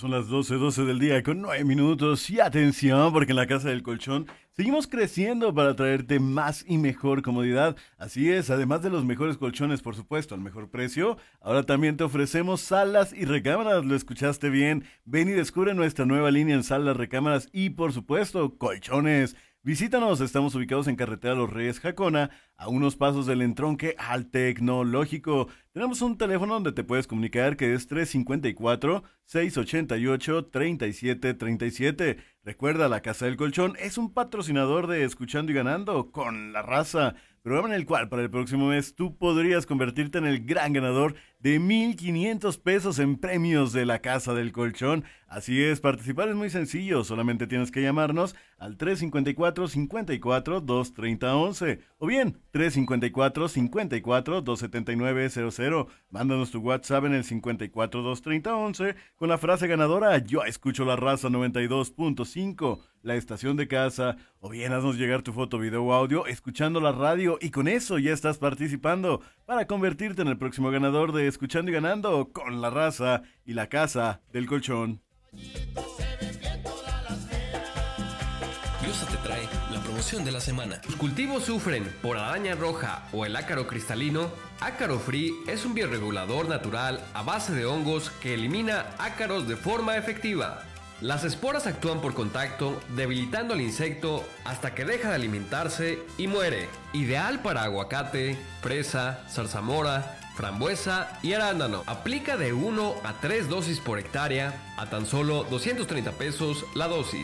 Son las 12:12 del día con 9 minutos y atención porque en la Casa del Colchón seguimos creciendo para traerte más y mejor comodidad. Así es, además de los mejores colchones, por supuesto, al mejor precio, ahora también te ofrecemos salas y recámaras, lo escuchaste bien. Ven y descubre nuestra nueva línea en salas, recámaras y por supuesto colchones. Visítanos, estamos ubicados en Carretera Los Reyes Jacona, a unos pasos del entronque al Tecnológico. Tenemos un teléfono donde te puedes comunicar que es 354-688-3737. Recuerda, la Casa del Colchón es un patrocinador de Escuchando y Ganando con La Raza, programa en el cual para el próximo mes tú podrías convertirte en el gran ganador de 1,500 pesos en premios de la Casa del Colchón. Así es, participar es muy sencillo, solamente tienes que llamarnos al 354-54-230-11 o bien 354-54-279-00. Mándanos tu WhatsApp en el 54-230-11 con la frase ganadora "Yo escucho La Raza 92.5", la estación de casa, o bien haznos llegar tu foto, video o audio escuchando la radio y con eso ya estás participando para convertirte en el próximo ganador de Escuchando y Ganando con La Raza y la Casa del Colchón. Diosa te trae la promoción de la semana. ¿Tus cultivos sufren por araña roja o el ácaro cristalino? Ácaro Free es un bioregulador natural a base de hongos que elimina ácaros de forma efectiva. Las esporas actúan por contacto, debilitando al insecto hasta que deja de alimentarse y muere. Ideal para aguacate, fresa, zarzamora, frambuesa y arándano. Aplica de 1 a 3 dosis por hectárea a tan solo 230 pesos la dosis.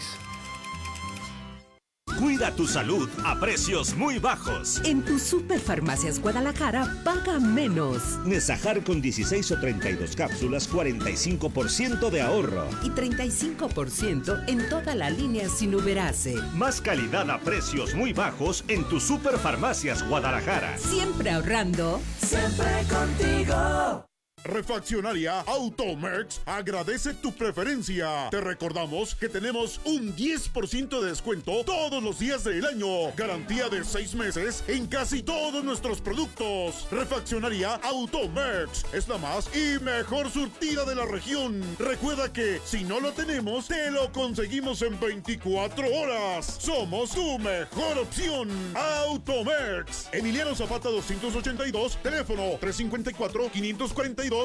Cuida tu salud a precios muy bajos. En tu Superfarmacias Guadalajara, paga menos. Nesajar con 16 o 32 cápsulas, 45% de ahorro. Y 35% en toda la línea sin Uberase. Más calidad a precios muy bajos en tu Superfarmacias Guadalajara. Siempre ahorrando. Siempre contigo. Refaccionaria Automex agradece tu preferencia. Te recordamos que tenemos un 10% de descuento todos los días del año. Garantía de 6 meses en casi todos nuestros productos. Refaccionaria Automex es la más y mejor surtida de la región. Recuerda que si no lo tenemos, te lo conseguimos en 24 horas. Somos tu mejor opción. Automex. Emiliano Zapata 282, teléfono 354-542-5735.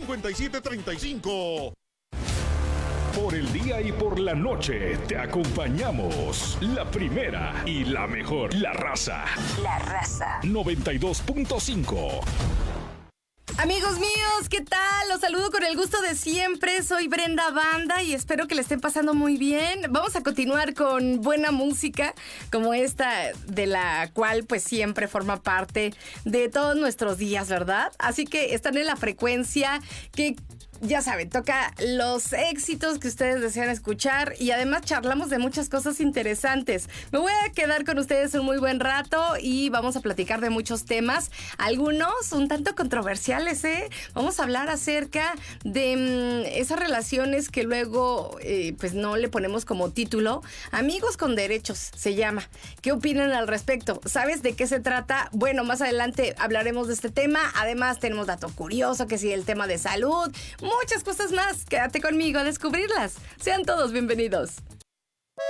Por el día y por la noche te acompañamos. La primera y la mejor. La Raza. La Raza. 92.5. Amigos míos, ¿qué tal? Los saludo con el gusto de siempre. Soy Brenda Banda y espero que le estén pasando muy bien. Vamos a continuar con buena música como esta, de la cual pues siempre forma parte de todos nuestros días, ¿verdad? Así que están en la frecuencia que, ya saben, toca los éxitos que ustedes desean escuchar y además charlamos de muchas cosas interesantes. Me voy a quedar con ustedes un muy buen rato y vamos a platicar de muchos temas, algunos un tanto controversiales, ¿eh? Vamos a hablar acerca de esas relaciones que luego pues no le ponemos como título. Amigos con derechos se llama. ¿Qué opinan al respecto? ¿Sabes de qué se trata? Bueno, más adelante hablaremos de este tema. Además tenemos dato curioso, que sí, el tema de salud, muchas cosas más. Quédate conmigo a descubrirlas. Sean todos bienvenidos.